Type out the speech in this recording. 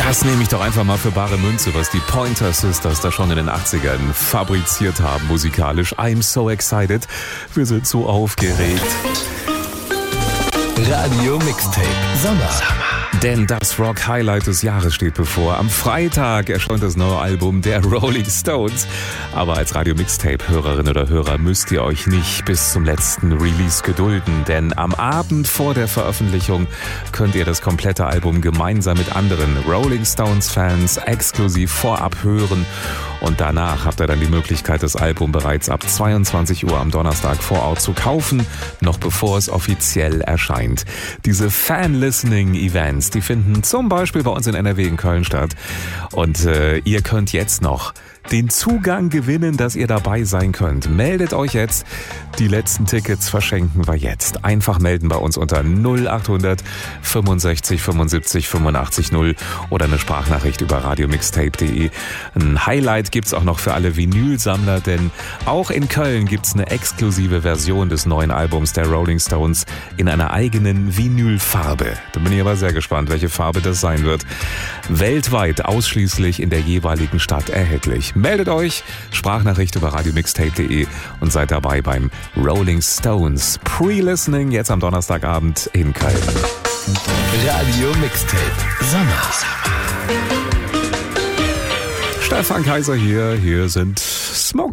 Das nehme ich doch einfach mal für bare Münze, was die Pointer Sisters da schon in den 80ern fabriziert haben musikalisch. I'm so excited. Wir sind so aufgeregt. Radio Mixtape Sommer. Denn das Rock-Highlight des Jahres steht bevor. Am Freitag erscheint das neue Album der Rolling Stones. Aber als Radio-Mixtape-Hörerin oder Hörer müsst ihr euch nicht bis zum letzten Release gedulden. Denn am Abend vor der Veröffentlichung könnt ihr das komplette Album gemeinsam mit anderen Rolling Stones-Fans exklusiv vorab hören. Und danach habt ihr dann die Möglichkeit, das Album bereits ab 22 Uhr am Donnerstag vor Ort zu kaufen, noch bevor es offiziell erscheint. Diese Fan-Listening-Events, die finden zum Beispiel bei uns in NRW in Köln statt. Und ihr könnt jetzt noch den Zugang gewinnen, dass ihr dabei sein könnt. Meldet euch jetzt. Die letzten Tickets verschenken wir jetzt. Einfach melden bei uns unter 0800 65 75 85 0 oder eine Sprachnachricht über radiomixtape.de. Ein Highlight gibt's auch noch für alle Vinylsammler, denn auch in Köln gibt's eine exklusive Version des neuen Albums der Rolling Stones in einer eigenen Vinylfarbe. Da bin ich aber sehr gespannt, welche Farbe das sein wird. Weltweit ausschließlich in der jeweiligen Stadt erhältlich. Meldet euch, Sprachnachricht über radiomixtape.de und seid dabei beim Rolling Stones Pre-Listening jetzt am Donnerstagabend in Köln. Radio Mixtape Sommer. Stefan Kaiser hier sind Smoke